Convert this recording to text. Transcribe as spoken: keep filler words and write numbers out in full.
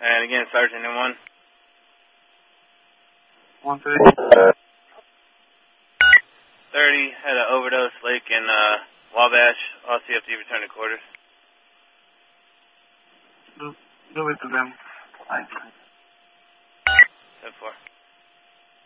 And again, Sergeant in one. one thirty. thirty, had an overdose, Lake in uh, Wabash. All C F D return to quarters. Do, do it to them. ten four.